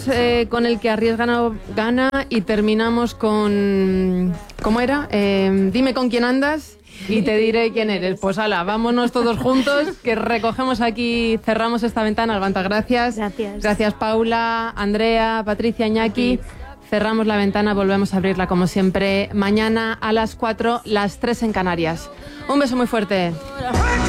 con el que arriesga no gana y terminamos con... ¿Cómo era? Dime con quién andas y te diré quién eres. Pues ala, vámonos todos juntos, que recogemos aquí, cerramos esta ventana. Albanta, gracias. Gracias, Paula, Andrea, Patricia, Iñaki. Cerramos la ventana, volvemos a abrirla como siempre mañana a las 4, las 3 en Canarias. Un beso muy fuerte.